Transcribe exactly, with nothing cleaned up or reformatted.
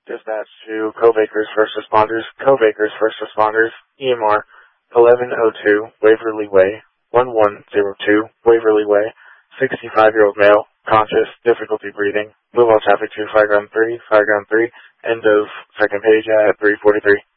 Dispatch to Co-Bakers First Responders, Co-Bakers First Responders, E M R eleven oh two Waverly Way, one one zero two Waverly Way, sixty-five-year-old male, conscious, difficulty breathing, move all traffic to Fire Ground three, Fire Ground three, end of second page at three forty-three.